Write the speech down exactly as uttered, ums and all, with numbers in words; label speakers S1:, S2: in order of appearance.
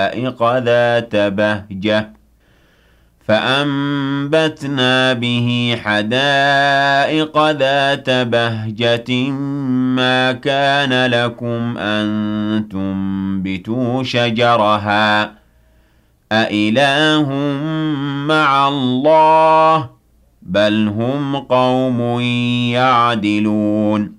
S1: حدائق ذات بهجة فأنبتنا به حدائق ذات بهجة ما كان لكم أن تنبتوا شجرها أإله مع الله بل هم قوم يعدلون